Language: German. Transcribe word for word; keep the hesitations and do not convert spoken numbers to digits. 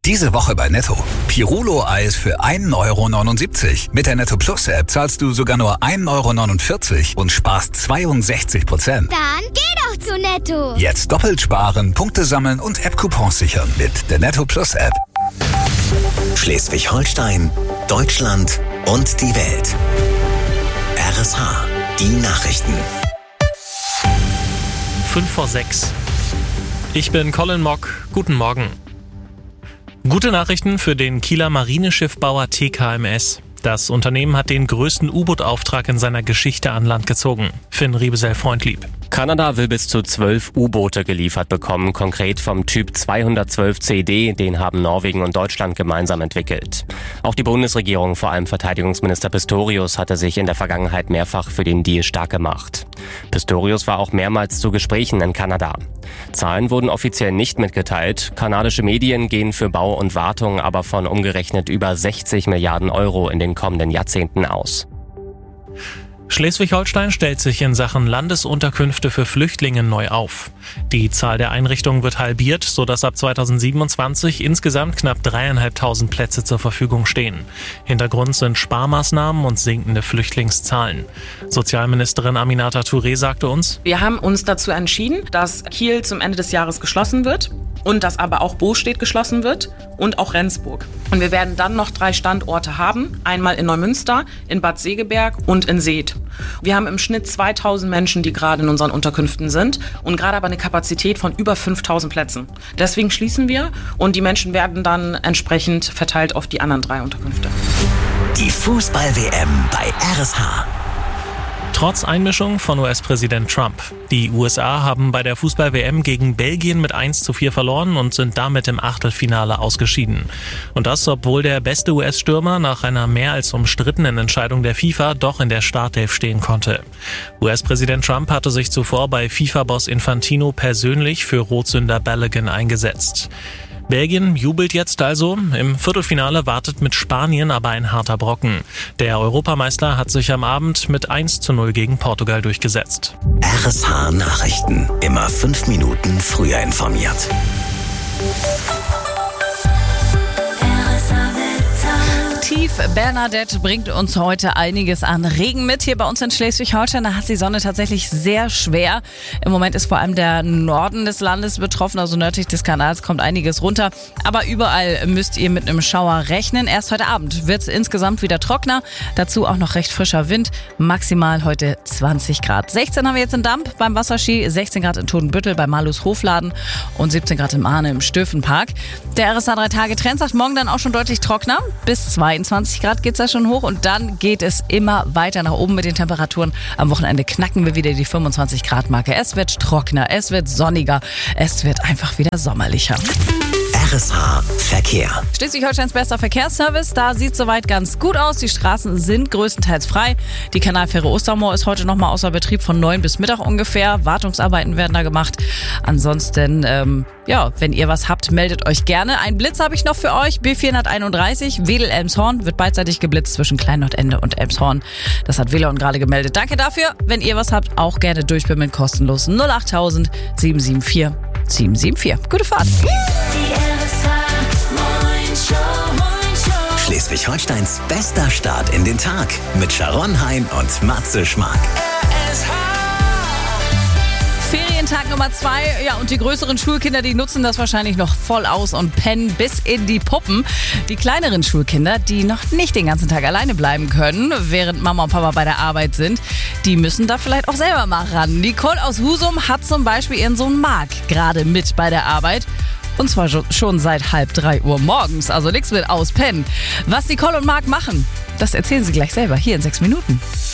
Diese Woche bei Netto. Pirulo-Eis für ein Euro neunundsiebzig. Mit der Netto Plus App zahlst du sogar nur ein Euro neunundvierzig und sparst zweiundsechzig Prozent. Dann geh doch zu Netto. Jetzt doppelt sparen, Punkte sammeln und App-Coupons sichern mit der Netto Plus App. Schleswig-Holstein, Deutschland und die Welt. R S H, die Nachrichten. Fünf vor sechs. Ich bin Colin Mock. Guten Morgen. Gute Nachrichten für den Kieler Marineschiffbauer T K M S. Das Unternehmen hat den größten U-Boot-Auftrag in seiner Geschichte an Land gezogen. Finn Riebesell-Freundlieb. Kanada will bis zu zwölf U-Boote geliefert bekommen, konkret vom Typ zweihundertzwölf C D, den haben Norwegen und Deutschland gemeinsam entwickelt. Auch die Bundesregierung, vor allem Verteidigungsminister Pistorius, hatte sich in der Vergangenheit mehrfach für den Deal stark gemacht. Pistorius war auch mehrmals zu Gesprächen in Kanada. Zahlen wurden offiziell nicht mitgeteilt. Kanadische Medien gehen für Bau und Wartung aber von umgerechnet über sechzig Milliarden Euro in den kommenden Jahrzehnten aus. Schleswig-Holstein stellt sich in Sachen Landesunterkünfte für Flüchtlinge neu auf. Die Zahl der Einrichtungen wird halbiert, sodass ab zweitausendsiebenundzwanzig insgesamt knapp dreieinhalbtausend Plätze zur Verfügung stehen. Hintergrund sind Sparmaßnahmen und sinkende Flüchtlingszahlen. Sozialministerin Aminata Touré sagte uns: Wir haben uns dazu entschieden, dass Kiel zum Ende des Jahres geschlossen wird und dass aber auch Bostedt geschlossen wird und auch Rendsburg. Und wir werden dann noch drei Standorte haben, einmal in Neumünster, in Bad Segeberg und in Seeth. Wir haben im Schnitt zweitausend Menschen, die gerade in unseren Unterkünften sind und gerade aber eine Kapazität von über fünftausend Plätzen. Deswegen schließen wir und die Menschen werden dann entsprechend verteilt auf die anderen drei Unterkünfte. Die Fußball-W M bei R S H. Trotz Einmischung von U S-Präsident Trump. Die U S A haben bei der Fußball-W M gegen Belgien mit eins zu vier verloren und sind damit im Achtelfinale ausgeschieden. Und das, obwohl der beste U S-Stürmer nach einer mehr als umstrittenen Entscheidung der FIFA doch in der Startelf stehen konnte. U S-Präsident Trump hatte sich zuvor bei FIFA-Boss Infantino persönlich für Rotsünder Balogun eingesetzt. Belgien jubelt jetzt also. Im Viertelfinale wartet mit Spanien aber ein harter Brocken. Der Europameister hat sich am Abend mit eins zu null gegen Portugal durchgesetzt. R S H Nachrichten. Immer fünf Minuten früher informiert. Tief Bernadette bringt uns heute einiges an Regen mit. Hier bei uns in Schleswig-Holstein, da hat die Sonne tatsächlich sehr schwer. Im Moment ist vor allem der Norden des Landes betroffen, also nördlich des Kanals kommt einiges runter. Aber überall müsst ihr mit einem Schauer rechnen. Erst heute Abend wird es insgesamt wieder trockener. Dazu auch noch recht frischer Wind. Maximal heute zwanzig Grad. sechzehn haben wir jetzt in Damp beim Wasserski, sechzehn Grad in Totenbüttel bei Malus Hofladen und siebzehn Grad im Ahne im Stöfenpark. Der R S H drei Tage Trend sagt morgen dann auch schon deutlich trockener. Bis zweiundzwanzig Grad geht's da schon hoch und dann geht es immer weiter nach oben mit den Temperaturen. Am Wochenende knacken wir wieder die fünfundzwanzig Grad Marke. Es wird trockener, es wird sonniger, es wird einfach wieder sommerlicher. R S H Verkehr. Schleswig-Holsteins bester Verkehrsservice, da sieht soweit ganz gut aus. Die Straßen sind größtenteils frei. Die Kanalfähre Ostermoor ist heute nochmal außer Betrieb von neun bis Mittag ungefähr. Wartungsarbeiten werden da gemacht. Ansonsten, ähm, ja, wenn ihr was habt, meldet euch gerne. Ein Blitz habe ich noch für euch. B vierhunderteinunddreißig, Wedel-Elmshorn, wird beidseitig geblitzt zwischen Klein-Nordende und Elmshorn. Das hat Velon gerade gemeldet. Danke dafür. Wenn ihr was habt, auch gerne durchbimmeln, kostenlos null achttausend sieben sieben vier sieben sieben vier. Gute Fahrt. Schleswig-Holsteins bester Start in den Tag mit Sharon Hein und Matze Schmark. Ferientag Nummer zwei, ja, und die größeren Schulkinder, die nutzen das wahrscheinlich noch voll aus und pennen bis in die Puppen. Die kleineren Schulkinder, die noch nicht den ganzen Tag alleine bleiben können, während Mama und Papa bei der Arbeit sind, die müssen da vielleicht auch selber mal ran. Nicole aus Husum hat zum Beispiel ihren Sohn Marc gerade mit bei der Arbeit. Und zwar schon seit halb drei Uhr morgens, also nichts mit auspennen. Was Nicole und Marc machen, das erzählen sie gleich selber hier in sechs Minuten.